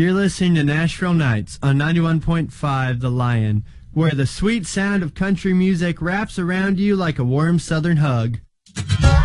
You're listening to Nashville Nights on 91.5 The Lion, where the sweet sound of country music wraps around you like a warm southern hug.